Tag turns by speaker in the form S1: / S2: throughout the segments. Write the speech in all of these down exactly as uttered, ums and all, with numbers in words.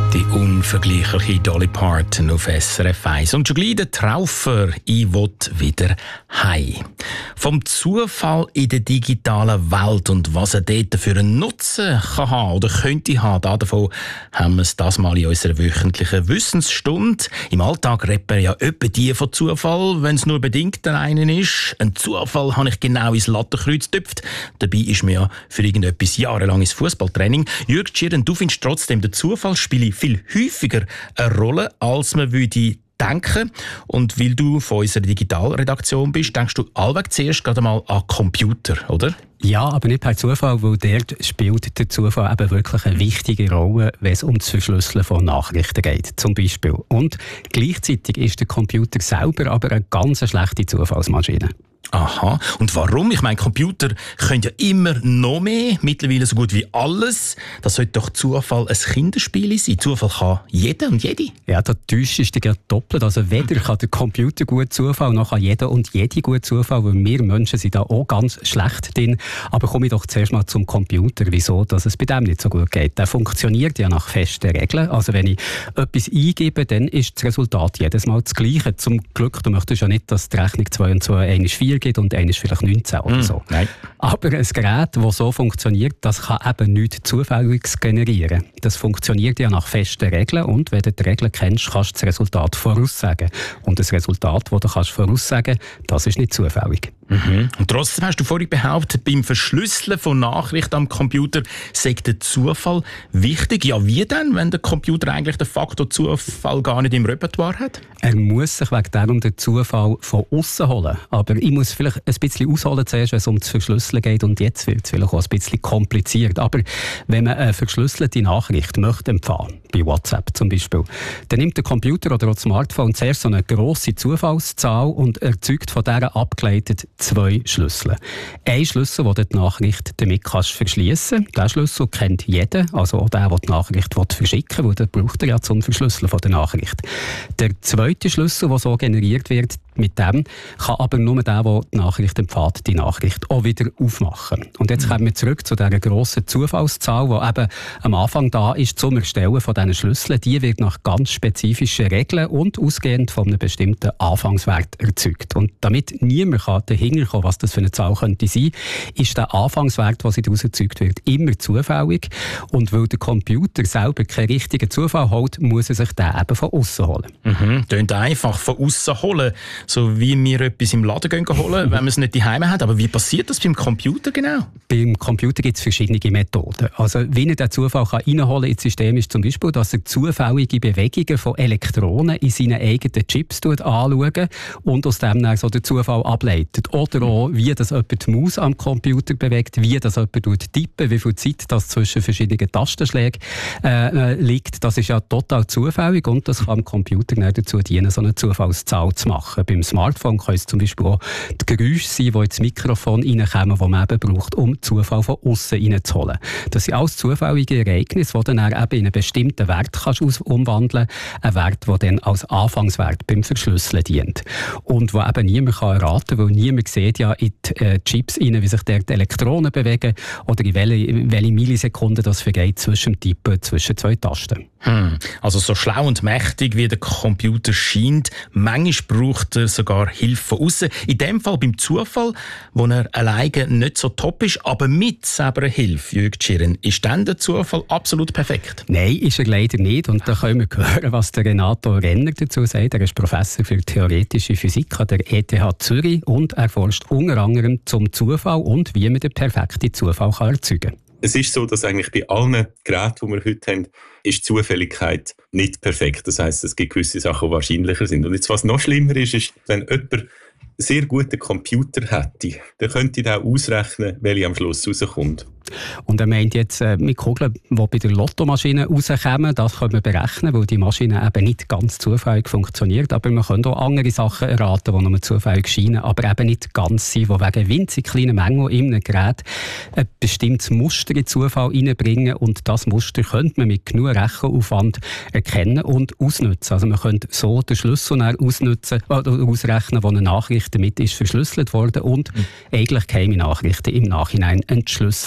S1: Die unvergleichliche Dolly Parton auf S R F eins. Und schon gleich der Traufer, ich will wieder heim. Vom Zufall in der digitalen Welt und was er dort für einen Nutzen kann haben oder könnte haben, davon haben wir es das mal in unserer wöchentlichen Wissensstunde. Im Alltag redet man ja etwa die von Zufall, wenn es nur bedingt der einen ist. Ein Zufall habe ich genau ins Lattenkreuz getüpft. Dabei ist mir ja für irgendetwas jahrelanges Fußballtraining. Jürg Tschirren, du findest trotzdem, der Zufall spiele viel häufiger eine Rolle, als man würde denken. Und weil du von unserer Digitalredaktion bist, denkst du allweg zuerst gerade mal an Computer, oder?
S2: Ja, aber nicht per Zufall, weil dort spielt der Zufall eben wirklich eine wichtige Rolle, wenn es um das Verschlüsseln von Nachrichten geht, zum Beispiel. Und gleichzeitig ist der Computer selber aber eine ganz schlechte Zufallsmaschine.
S1: Aha. Und warum? Ich meine, Computer können ja immer noch mehr, mittlerweile so gut wie alles. Das sollte doch Zufall ein Kinderspiel sein. Zufall kann jeder und jede.
S2: Ja, da täuscht du gerade doppelt. Also weder kann der Computer gut Zufall, noch kann jeder und jede gut Zufall, weil wir Menschen sind da auch ganz schlecht drin. Aber komme ich doch zuerst mal zum Computer. Wieso, dass es bei dem nicht so gut geht? Der funktioniert ja nach festen Regeln. Also wenn ich etwas eingebe, dann ist das Resultat jedes Mal das Gleiche. Zum Glück, du möchtest ja nicht, dass die Rechnung zwei und zwei eins vier gibt und einer ist vielleicht neunzehn oder so. Mm, nein. Aber ein Gerät, das so funktioniert, das kann eben nichts Zufälliges generieren. Das funktioniert ja nach festen Regeln und wenn du die Regeln kennst, kannst du das Resultat voraussagen. Und das Resultat, das du kannst voraussagen kannst, das ist nicht zufällig.
S1: Mhm. Und trotzdem hast du vorhin behauptet, beim Verschlüsseln von Nachrichten am Computer sei der Zufall wichtig. Ja, wie denn, wenn der Computer eigentlich den Faktor Zufall gar nicht im Repertoire hat?
S2: Er muss sich wegen darum den Zufall von außen holen. Aber ich muss vielleicht ein bisschen ausholen zuerst, wenn es um das Verschlüsseln geht. Und jetzt wird es vielleicht auch ein bisschen kompliziert. Aber wenn man eine verschlüsselte Nachricht möchte empfangen, bei WhatsApp zum Beispiel, dann nimmt der Computer oder auch das Smartphone zuerst so eine grosse Zufallszahl und erzeugt von dieser abgeleitet zwei Schlüssel. Ein Schlüssel, den du die Nachricht damit kannst verschliessen kannst. Diesen Schlüssel kennt jeder, also auch der, der die Nachricht verschicken will, weil den braucht er ja zum Verschlüsseln von der Nachricht. Der zweite Schlüssel, der so generiert wird, mit dem kann aber nur der, der die Nachricht empfängt, die Nachricht auch wieder aufmachen. Und jetzt kommen wir zurück zu dieser grossen Zufallszahl, die eben am Anfang da ist zum Erstellen von diesen Schlüsseln. Die wird nach ganz spezifischen Regeln und ausgehend von einem bestimmten Anfangswert erzeugt. Und damit niemand dahinter kommen, was das für eine Zahl könnte sein, ist der Anfangswert, der daraus erzeugt wird, immer zufällig. Und weil der Computer selber keinen richtigen Zufall holt, muss er sich den eben von außen holen.
S1: Mhm, klingt einfach von außen holen. So wie wir etwas im Laden gehen holen, wenn man es nicht daheim hat. Aber wie passiert das beim Computer genau?
S2: Beim Computer gibt es verschiedene Methoden. Also wie er den Zufall kann reinholen ins System ist zum Beispiel, dass er zufällige Bewegungen von Elektronen in seinen eigenen Chips anschaut und aus dem dann so den Zufall ableitet. Oder auch, wie das jemand die Maus am Computer bewegt, wie das jemand tippen, wie viel Zeit das zwischen verschiedenen Tastenschlägen äh, liegt. Das ist ja total zufällig und das kann dem Computer dann dazu dienen, so eine Zufallszahl zu machen. Beim Smartphone können es zum Beispiel auch die Geräusche sein, die ins Mikrofon reinkommen, die man eben braucht, um Zufall von außen reinzuholen. Das sind alles zufällige Ereignisse, die dann eben in einen bestimmten Wert kannst umwandeln kannst. Ein Wert, der dann als Anfangswert beim Verschlüsseln dient. Und wo eben niemand kann erraten kann, weil niemand sieht ja in die äh, Chips rein, wie sich dort die Elektronen bewegen oder in welche, in welche Millisekunden das vergeht zwischen dem Tippen zwischen zwei Tasten.
S1: Hm. Also so schlau und mächtig, wie der Computer scheint, manchmal braucht er sogar Hilfe von außen. In dem Fall beim Zufall, wo er alleine nicht so top ist, aber mit selber Hilfe, Jürg Tschirren, ist dann der Zufall absolut perfekt?
S2: Nein, ist er leider nicht. Und da können wir hören, was der Renato Renner dazu sagt. Er ist Professor für theoretische Physik an der E T H Zürich und er forscht unter anderem zum Zufall und wie man den perfekten Zufall kann erzeugen kann.
S3: Es ist so, dass eigentlich bei allen Geräten, die wir heute haben, ist die Zufälligkeit nicht perfekt. Das heisst, es gibt gewisse Sachen, die wahrscheinlicher sind. Und jetzt, was noch schlimmer ist, ist, wenn jemand einen sehr guten Computer hätte, dann könnte er auch ausrechnen, welche am Schluss rauskommt.
S2: Und er meint jetzt äh, mit Kugeln, die bei der Lottomaschine rauskommen, das können wir berechnen, weil die Maschine eben nicht ganz zufällig funktioniert. Aber man kann auch andere Sachen erraten, die nur zufällig scheinen, aber eben nicht ganz sind, die wegen winzig kleinen Mengen in einem Gerät ein bestimmtes Muster in Zufall reinbringen. Und das Muster könnte man mit genug Rechenaufwand erkennen und ausnutzen. Also man könnte so den Schlüssel ausnutzen, äh, ausrechnen, wo eine Nachricht damit ist verschlüsselt worden und mhm. eigentlich geheime Nachrichten im Nachhinein entschlüsseln.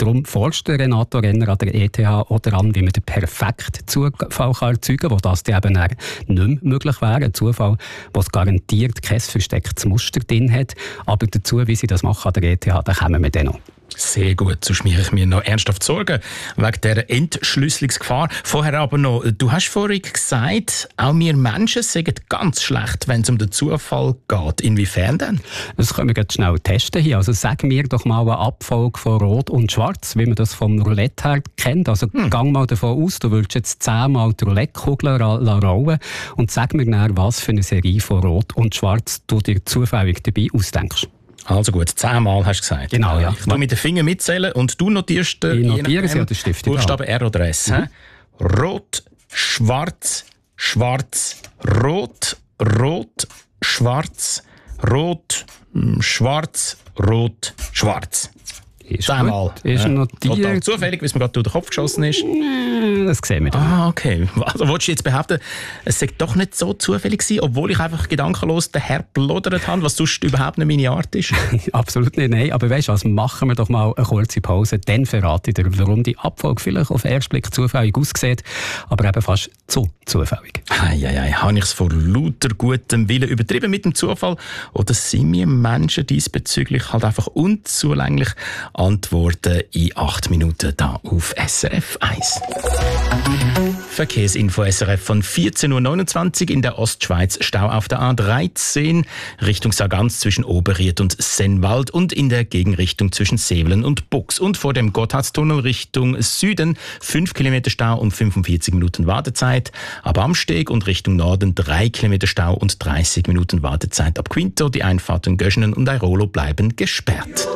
S2: Darum forscht der Renato Renner an der E T H auch daran, wie man den perfekten Zufall erzeugen kann, wo das dann eben nicht mehr möglich wäre. Ein Zufall, der garantiert kein verstecktes Muster drin hat. Aber dazu, wie sie das machen an der E T H, da kommen wir dann noch.
S1: Sehr gut, sonst mache ich mir noch ernsthaft Sorgen wegen dieser Entschlüsselungsgefahr. Vorher aber noch, du hast vorhin gesagt, auch wir Menschen sind ganz schlecht, wenn es um den Zufall geht. Inwiefern denn?
S2: Das können wir jetzt schnell testen hier. Also sag mir doch mal eine Abfolge von Rot und Schwarz, wie man das vom Roulette her kennt. Also hm. gang mal davon aus, du willst jetzt zehnmal die Roulette-Kugel rollen und sag mir dann, was für eine Serie von Rot und Schwarz du dir zufällig dabei ausdenkst.
S1: Also gut, zehnmal hast du gesagt.
S2: Genau, ja.
S1: Ich tu mit den Fingern mitzählen und du notierst
S2: äh, ich notiere sie an den Stift.
S1: Buchstaben R oder S. Mhm. Rot, schwarz, schwarz, rot, rot, schwarz, rot, schwarz, rot, schwarz.
S2: Ist
S1: zehnmal.
S2: Ist notiert.
S1: Total zufällig, wie es mir gerade durch den Kopf geschossen ist.
S2: Das sehen wir dann.
S1: Ah, okay. Also willst du jetzt behaupten, es sei doch nicht so zufällig gewesen, obwohl ich einfach gedankenlos daher plaudert habe, was sonst überhaupt nicht meine Art ist?
S2: Absolut nicht, nein. Aber weißt du was, machen wir doch mal eine kurze Pause, dann verrate ich dir, warum die Abfolge vielleicht auf den ersten Blick zufällig aussieht, aber eben fast zu zufällig.
S1: Eieiei, habe ich es vor lauter gutem Willen übertrieben mit dem Zufall? Oder sind wir Menschen diesbezüglich halt einfach unzulänglich? Antworten in acht Minuten da auf S R F eins. Verkehrsinfo S R F von vierzehn Uhr neunundzwanzig in der Ostschweiz. Stau auf der A dreizehn Richtung Sargans zwischen Oberried und Sennwald und in der Gegenrichtung zwischen Sevelen und Bux. Und vor dem Gotthardstunnel Richtung Süden fünf Kilometer Stau und fünfundvierzig Minuten Wartezeit. Ab Amsteg und Richtung Norden drei Kilometer Stau und dreißig Minuten Wartezeit. Ab Quinto die Einfahrten Göschenen und Airolo bleiben gesperrt.